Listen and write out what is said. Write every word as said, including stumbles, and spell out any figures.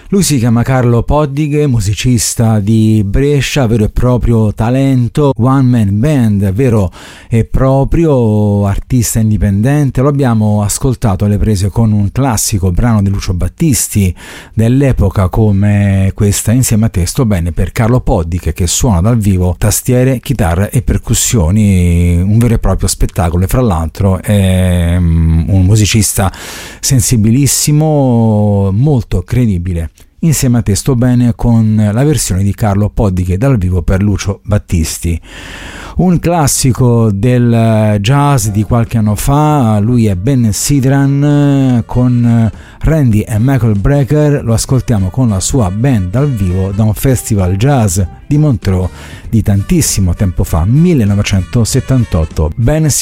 Lui si chiama Carlo Poddighe, musicista di Brescia, vero e proprio talento, one man band, vero e proprio artista indipendente. Lo abbiamo ascoltato alle prese con un classico brano di Lucio Battisti dell'epoca come questa, Insieme a te sto bene, per Carlo Poddighe, che suona dal vivo tastiere, chitarre e percussioni, un vero e proprio spettacolo. E fra l'altro è um, un musicista sensibilissimo, molto credibile. Insieme a te sto bene, con la versione di Carlo Poddighe dal vivo per Lucio Battisti, un classico del jazz di qualche anno fa. Lui è Ben Sidran con Randy e Michael Brecker. Lo ascoltiamo con la sua band dal vivo da un festival jazz di Montreux di tantissimo tempo fa, millenovecentosettantotto. Ben